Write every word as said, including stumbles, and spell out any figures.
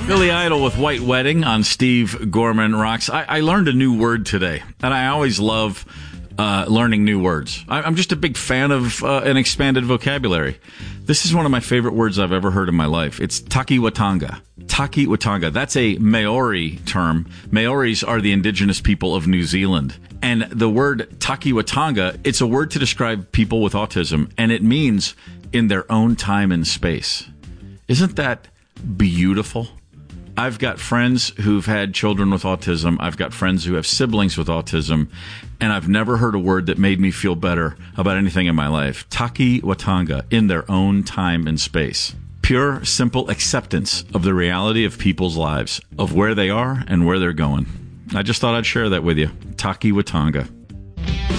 Billy Idol with White Wedding on Steve Gorman Rocks. I, I learned a new word today, and I always love uh, learning new words. I, I'm just a big fan of uh, an expanded vocabulary. This is one of my favorite words I've ever heard in my life. It's Takiwatanga. Takiwatanga. That's a Maori term. Maoris are the indigenous people of New Zealand. And the word Takiwatanga, it's a word to describe people with autism, and it means in their own time and space. Isn't that beautiful? I've got friends who've had children with autism. I've got friends who have siblings with autism, and I've never heard a word that made me feel better about anything in my life. Takiwatanga, in their own time and space. Pure, simple acceptance of the reality of people's lives, of where they are and where they're going. I just thought I'd share that with you. Takiwatanga.